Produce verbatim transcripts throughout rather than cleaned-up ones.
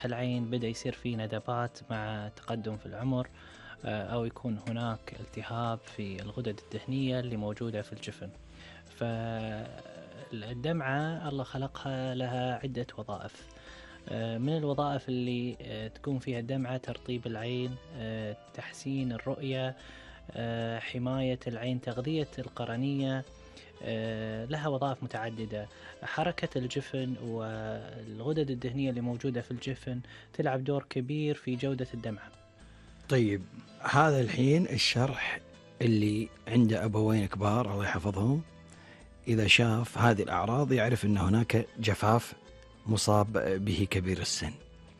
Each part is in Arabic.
العين بدأ يصير فيه ندبات مع تقدم في العمر، آه، أو يكون هناك التهاب في الغدد الدهنية اللي موجودة في الجفن. فالدمعة الله خلقها لها عدة وظائف. آه، من الوظائف اللي آه، تقوم فيها الدمعة ترطيب العين، آه، تحسين الرؤية، آه، حماية العين، تغذية القرنية. آه، لها وظائف متعددة. حركة الجفن والغدد الدهنية اللي موجودة في الجفن تلعب دور كبير في جودة الدمعة. طيب، هذا الحين الشرح اللي عنده أبوين كبار الله يحفظهم، إذا شاف هذه الأعراض يعرف أن هناك جفاف مصاب به كبير السن.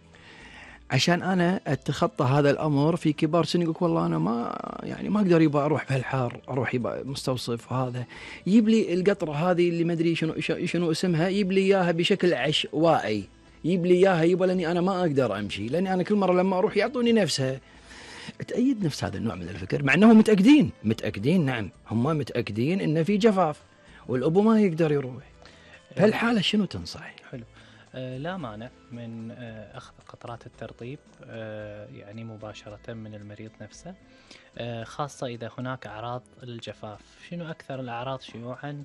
عشان أنا أتخطى هذا الأمر في كبار سن يقولك والله أنا ما يعني ما أقدر يبقى أروح بهالحار، أروح يبقى مستوصف هذا، يجيب لي القطرة هذه اللي ما أدري شنو شنو اسمها، يجيب لي إياها بشكل عشوائي، يجيب لي إياها يبقى لأني أنا ما أقدر أمشي، لأني أنا كل مرة لما أروح يعطوني نفسها. تأيد نفس هذا النوع من الفكر مع أنهم متأكدين متأكدين نعم هم متأكدين إن في جفاف والأبو ما يقدر يروح. بهالحالة شنو تنصح؟ حلو. آه، لا مانع من آه، أخذ قطرات الترطيب آه، يعني مباشرة من المريض نفسه، آه، خاصة إذا هناك أعراض الجفاف. شنو أكثر الأعراض شيوعا؟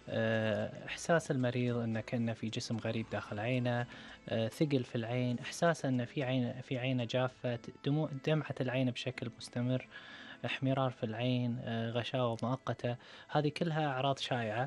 آه، إحساس المريض أن كأن في جسم غريب داخل عينه، آه، ثقل في العين، إحساس أن في عين في عينه جافة، دموع دمعة العين بشكل مستمر، احمرار في العين، آه، غشاوة مؤقتة. هذه كلها أعراض شائعة.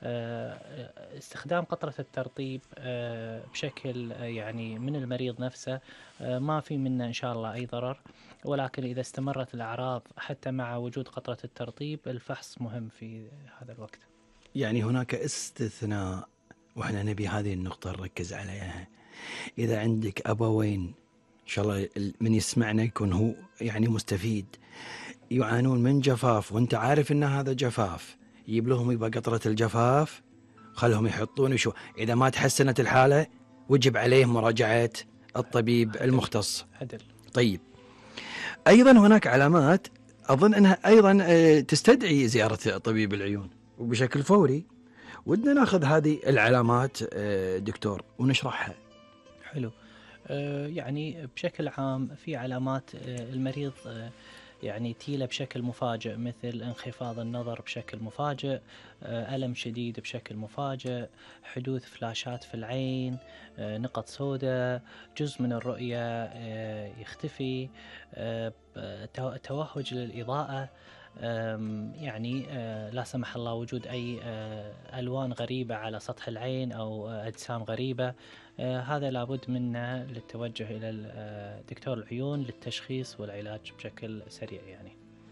آه، استخدام قطرة الترطيب آه، بشكل آه، يعني من المريض نفسه آه، ما في منه إن شاء الله أي ضرر، ولكن إذا استمرت الأعراض حتى مع وجود قطرة الترطيب الفحص مهم في هذا الوقت. يعني هناك استثناء، وإحنا نبي هذه النقطة نركز عليها. إذا عندك أبوين إن شاء الله من يسمعنا يكون هو يعني مستفيد، يعانون من جفاف وانت عارف ان هذا جفاف، يجيب لهم يبقى قطرة الجفاف، خلهم يحطون شو، إذا ما تحسنت الحالة وجب عليهم مراجعة الطبيب عدل. المختص. عدل. طيب، أيضا هناك علامات أظن أنها أيضا آه، تستدعي زيارة طبيب العيون وبشكل فوري. ودنا ناخذ هذه العلامات آه، دكتور ونشرحها. حلو. آه، يعني بشكل عام في علامات آه، المريض آه، يعني تيله بشكل مفاجئ، مثل انخفاض النظر بشكل مفاجئ، آه، ألم شديد بشكل مفاجئ، حدوث فلاشات في العين، آه، نقط سوداء، جزء من الرؤية آه، يختفي، آه، تو- توهج للإضاءة، آم، يعني آه، لا سمح الله وجود أي آه، ألوان غريبة على سطح العين أو آه، أجسام غريبة. آه، هذا لابد منه للتوجه إلى ال- آه، دكتور العيون للتشخيص والعلاج بشكل سريع يعني.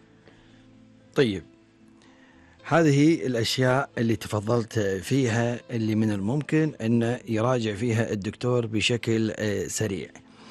طيب، هذه الأشياء اللي تفضلت فيها اللي من الممكن أن يراجع فيها الدكتور بشكل آه، سريع.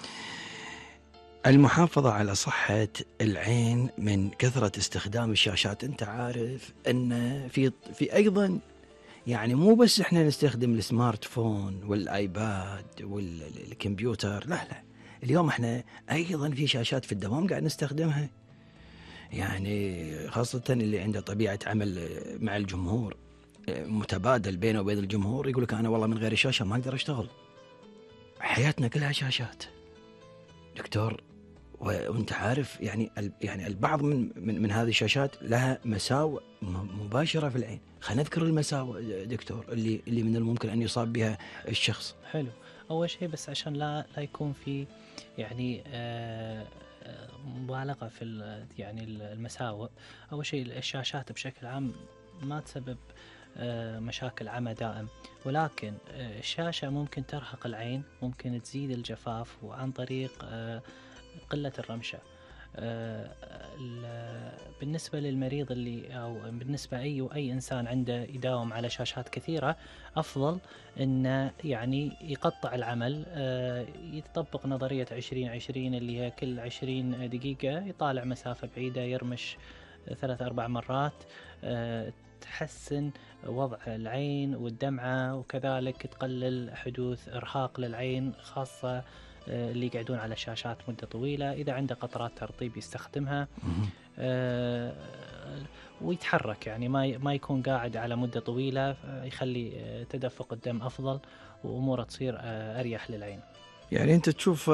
المحافظة على صحة العين من كثرة استخدام الشاشات، أنت عارف أن في في أيضا يعني مو بس إحنا نستخدم السمارت فون والآيباد والكمبيوتر، لا لا، اليوم إحنا أيضا في شاشات في الدوام قاعد نستخدمها، يعني خاصة اللي عنده طبيعة عمل مع الجمهور متبادل بينه وبين الجمهور، يقول لك أنا والله من غير الشاشة ما أقدر أشتغل. حياتنا كلها شاشات دكتور، وأنت عارف يعني يعني البعض من من, من هذه الشاشات لها مساوئ مباشرة في العين. خلينا نذكر المساوئ دكتور اللي اللي من الممكن أن يصاب بها الشخص. حلو. أول شيء بس عشان لا لا يكون في يعني آه، آه، مبالغة في ال- يعني المساوئ. أول شيء الشاشات بشكل عام ما تسبب آه، مشاكل عمى دائم، ولكن آه، الشاشة ممكن ترهق العين، ممكن تزيد الجفاف وعن طريق آه، قلة الرمشة. آه، ال- بالنسبة للمريض اللي أو بالنسبة أي أي إنسان عنده يداوم على شاشات كثيرة، أفضل إنه يعني يقطع العمل، آه، يطبق نظرية عشرين عشرين اللي هي كل عشرين دقيقة يطالع مسافة بعيدة، يرمش ثلاث أربع مرات، آه، تحسن وضع العين والدمعة، وكذلك تقلل حدوث إرهاق للعين، خاصة آه، اللي يقعدون على الشاشات مدة طويلة. إذا عنده قطرات ترطيب يستخدمها، آه، ويتحرك، يعني ما ما يكون قاعد على مدة طويلة، يخلي آه، تدفق الدم أفضل وأموره تصير آه، أريح للعين. يعني انت تشوف